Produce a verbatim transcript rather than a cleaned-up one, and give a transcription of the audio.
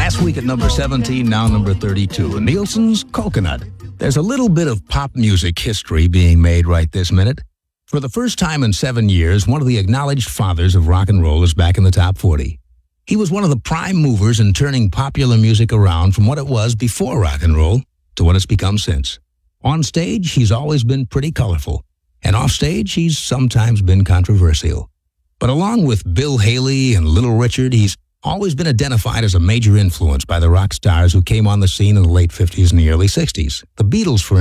Last week at number seventeen, now number thirty-two. Nielsen's Coconut. There's a little bit of pop music history being made right this minute. For the first time in seven years, one of the acknowledged fathers of rock and roll is back in the top forty. He was one of the prime movers in turning popular music around from what it was before rock and roll to what it's become since. On stage, he's always been pretty colorful, and off stage, he's sometimes been controversial. But along with Bill Haley and Little Richard, he's always been identified as a major influence by the rock stars who came on the scene in the late fifties and the early sixties. The Beatles, for